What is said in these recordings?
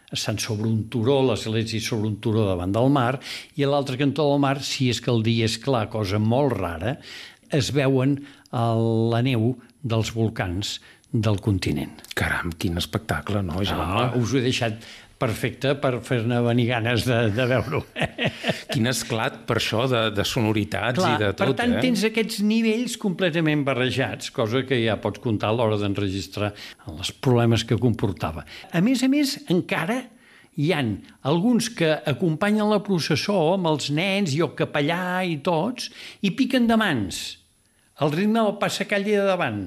estan sobre un turó, l'església sobre un turó davant del mar, i a l'altre cantó del mar, si és que el dia és clar, cosa molt rara, es veuen la neu dels volcans del continent. Caram, quin espectacle, no, Jaume? Us ho he deixat perfecte per fer-ne venir ganes de veure-ho. Quin esclat per això de sonoritats i de tot. Per tant, tens aquests nivells completament barrejats, cosa que ja pots comptar a l'hora d'enregistrar els problemes que comportava. A més, encara hi han alguns que acompanyen la processó amb els nens i el capellà i tots, i piquen de mans, al ritme del passacalle de davant.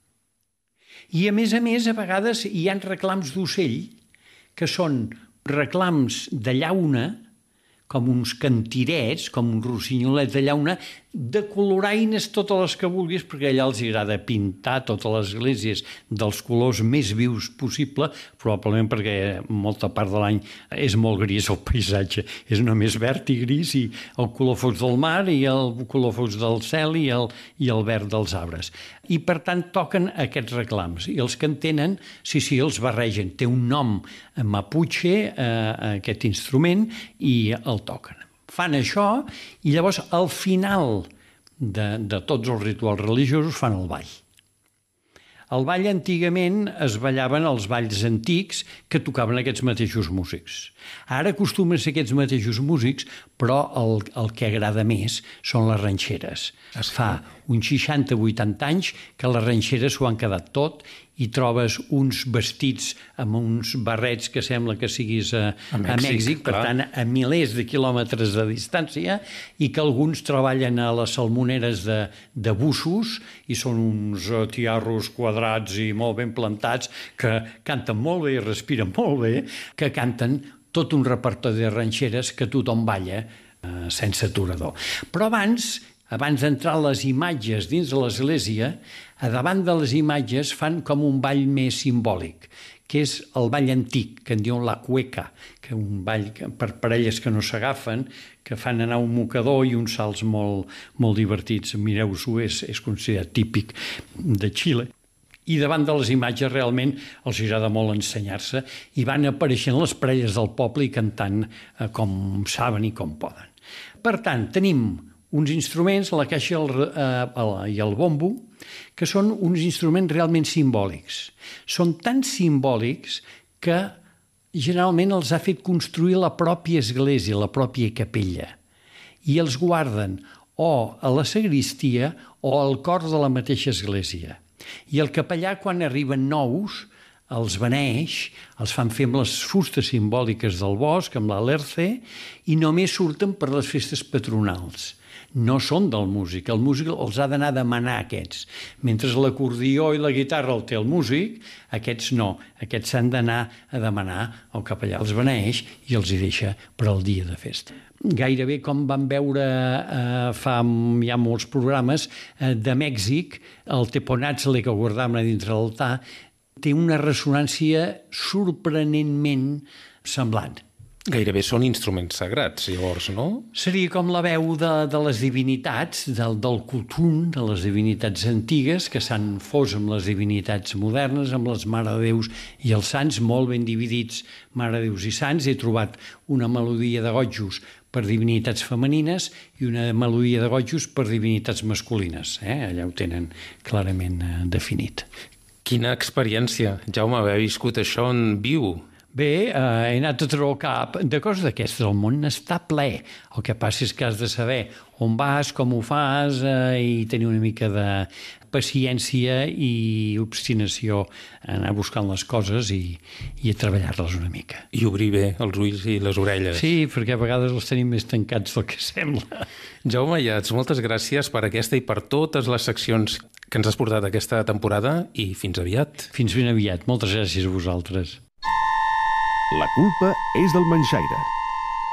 I a més, a vegades hi ha reclams d'ocell, que són reclams de llauna, com uns cantirets, com un rossinyolet de llauna, de coloraines totes les que vulguis, perquè allà els agrada pintar totes les esglésies dels colors més vius possible, probablement perquè molta part de l'any és molt gris el paisatge, és només verd i gris, i el color fosc del mar i el color fosc del cel i el verd dels arbres. I per tant toquen aquests reclams, i els que en tenen, sí, els barregen. Té un nom maputxe, aquest instrument, i el toquen. Fan això i llavors al final de tots els rituals religiosos fan el ball. El ball antigament es ballaven els balls antics que tocaven aquests mateixos músics. Ara acostumen a ser aquests mateixos músics, però el que agrada més són les ranxeres. Es fa uns 60-80 anys que les ranxeres s'ho han quedat tot i trobes uns vestits amb uns barrets que sembla que siguis a Mèxic, per tant, a milers de quilòmetres de distància, i que alguns treballen a les salmoneres de bussos i són uns tiarros quadrats i molt ben plantats que canten molt bé i respiren molt bé, que canten tot un repertori de ranxeres que tothom balla sense aturador. Però abans d'entrar les imatges dins de l'església, a davant de les imatges fan com un ball més simbòlic, que és el ball antic, que en diuen la cueca, que un ball per parelles que no s'agafen, que fan anar un mocador i uns salts molt, molt divertits. Mireu-s'ho, és considerat típic de Xile. I davant de les imatges realment els agrada molt ensenyar-se i van apareixent les parelles del poble i cantant com saben i com poden. Per tant, tenim uns instruments, la caixa i el bombo, que són uns instruments realment simbòlics. Són tan simbòlics que generalment els ha fet construir la pròpia església, la pròpia capella, i els guarden o a la sagristia o al cor de la mateixa església. I el capellà, quan arriben nous, els beneix, els fan fer amb les fustes simbòliques del bosc, amb l'alerce, i només surten per les festes patronals. No són del músic, el músic els ha d'anar a demanar aquests. Mentre l'acordió i la guitarra el té el músic, aquests no, aquests s'han d'anar a demanar, el capellà els beneeix i els hi deixa per al dia de festa. Gairebé com vam veure fa ja molts programes de Mèxic, el teponatzle que guardàvem dintre l'altar té una ressonància sorprenentment semblant. Gairebé són instruments sagrats, llavors, no? Seria com la veu de les divinitats, del cultum, de les divinitats antigues, que s'han fos amb les divinitats modernes, amb les maredéus i els sants, molt ben dividits, maredéus i sants. He trobat una melodia de gotjos per divinitats femenines i una melodia de gotjos per divinitats masculines. Allà ho tenen clarament definit. Quina experiència, Jaume, haver viscut això en viu. Bé, he anat a treure el cap de coses d'aquestes. El món està ple. El que passa és que has de saber on vas, com ho fas i tenir una mica de paciència i obstinació a anar buscant les coses i a treballar-les una mica. I obrir bé els ulls i les orelles. Sí, perquè a vegades els tenim més tancats del que sembla. Jaume Ayats, moltes gràcies per aquesta i per totes les seccions que ens has portat aquesta temporada i fins aviat. Fins ben aviat. Moltes gràcies a vosaltres. La culpa és del Manxaire.